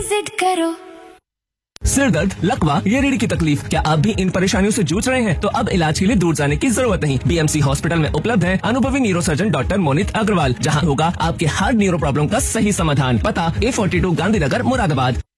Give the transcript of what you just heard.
जिद करो। सिर दर्द, लकवा या रीढ़ की तकलीफ, क्या आप भी इन परेशानियों से जूझ रहे हैं? तो अब इलाज के लिए दूर जाने की जरूरत नहीं। बीएमसी हॉस्पिटल में उपलब्ध है अनुभवी न्यूरोसर्जन डॉक्टर मोनित अग्रवाल, जहां होगा आपके हर न्यूरो प्रॉब्लम का सही समाधान। पता A42 गांधीनगर मुरादाबाद।